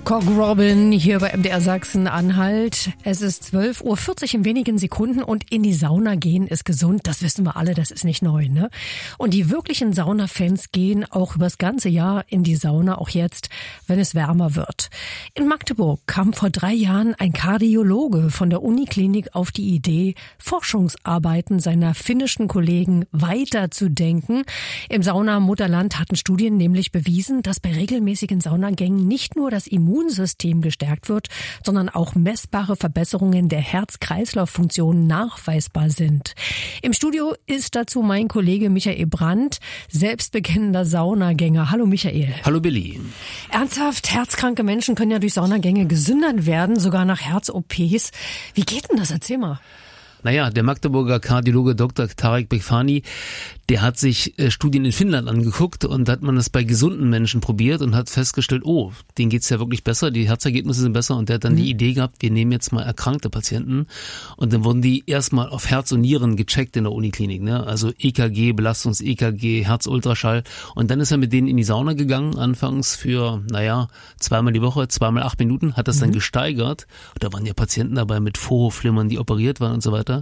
Cock Robin hier bei MDR Sachsen-Anhalt. Es ist 12:40 Uhr in wenigen Sekunden und in die Sauna gehen ist gesund. Das wissen wir alle, das ist nicht neu, ne? Und die wirklichen Saunafans gehen auch übers ganze Jahr in die Sauna, auch jetzt, wenn es wärmer wird. In Magdeburg kam vor 3 Jahren ein Kardiologe von der Uniklinik auf die Idee, Forschungsarbeiten seiner finnischen Kollegen weiterzudenken. Im Saunamutterland hatten Studien nämlich bewiesen, dass bei regelmäßigen Saunagängen nicht nur das Immunsystem gestärkt wird, sondern auch messbare Verbesserungen der Herz-Kreislauf-Funktion nachweisbar sind. Im Studio ist dazu mein Kollege Michael Brandt, selbstbekennender Saunagänger. Hallo Michael. Hallo Billy. Ernsthaft, herzkranke Menschen können ja durch Saunagänge gesünder werden, sogar nach Herz-OPs. Wie geht denn das? Erzähl mal. Naja, der Magdeburger Kardiologe Dr. Tarek Bekfani, der hat sich Studien in Finnland angeguckt und hat man das bei gesunden Menschen probiert und hat festgestellt, oh, denen geht's ja wirklich besser, die Herzergebnisse sind besser, und der hat dann die Idee gehabt, wir nehmen jetzt mal erkrankte Patienten und dann wurden die erstmal auf Herz und Nieren gecheckt in der Uniklinik, ne? Also EKG, Belastungs-EKG, Herzultraschall, und dann ist er mit denen in die Sauna gegangen, anfangs für, 2-mal die Woche, 2-mal 8 Minuten, hat das dann gesteigert, und da waren ja Patienten dabei mit Vorhofflimmern, die operiert waren und so weiter.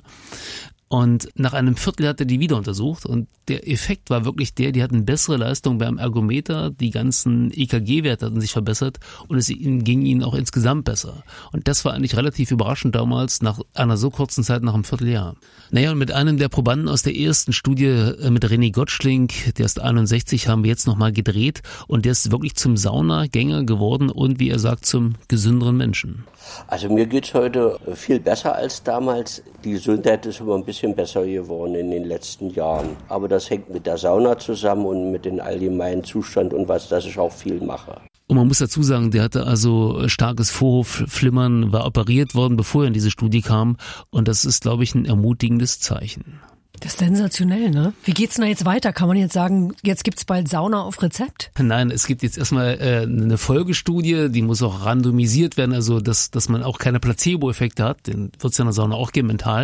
Und nach einem Viertel hat er die wieder untersucht und der Effekt war wirklich die hatten bessere Leistung beim Ergometer, die ganzen EKG-Werte hatten sich verbessert und es ging ihnen auch insgesamt besser. Und das war eigentlich relativ überraschend damals, nach einer so kurzen Zeit, nach einem Vierteljahr. Und mit einem der Probanden aus der ersten Studie, mit René Gottschling, der ist 61, haben wir jetzt nochmal gedreht und der ist wirklich zum Saunagänger geworden und, wie er sagt, zum gesünderen Menschen. Also mir geht's heute viel besser als damals. Die Gesundheit ist immer ein bisschen besser geworden in den letzten Jahren. Aber das hängt mit der Sauna zusammen und mit dem allgemeinen Zustand und was, dass ich auch viel mache. Und man muss dazu sagen, der hatte also starkes Vorhofflimmern, war operiert worden, bevor er in diese Studie kam. Und das ist, glaube ich, ein ermutigendes Zeichen. Das ist sensationell, ne? Wie geht's denn da jetzt weiter? Kann man jetzt sagen, jetzt gibt's bald Sauna auf Rezept? Nein, es gibt jetzt erstmal eine Folgestudie, die muss auch randomisiert werden, also dass man auch keine Placebo-Effekte hat, den wird's ja in der Sauna auch geben, mental.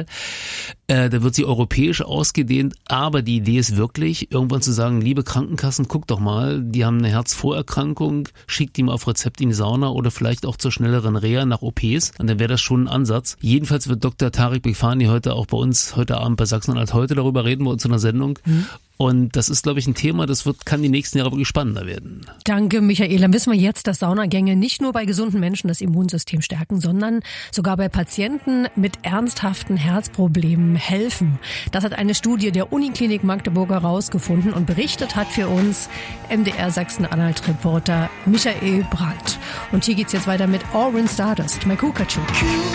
Da wird sie europäisch ausgedehnt, aber die Idee ist wirklich, irgendwann zu sagen, liebe Krankenkassen, guckt doch mal, die haben eine Herzvorerkrankung, schickt die mal auf Rezept in die Sauna oder vielleicht auch zur schnelleren Reha nach OPs, und dann wäre das schon ein Ansatz. Jedenfalls wird Dr. Tarek Bekfani heute auch bei uns, heute Abend bei Sachsen-Anhalt heute darüber reden, bei uns in der Sendung. Und das ist, glaube ich, ein Thema, kann die nächsten Jahre wirklich spannender werden. Danke, Michael. Dann wissen wir jetzt, dass Saunagänge nicht nur bei gesunden Menschen das Immunsystem stärken, sondern sogar bei Patienten mit ernsthaften Herzproblemen helfen. Das hat eine Studie der Uniklinik Magdeburg herausgefunden und berichtet hat für uns MDR Sachsen-Anhalt-Reporter Michael Brandt. Und hier geht's jetzt weiter mit Orange Stardust, Maikukachu.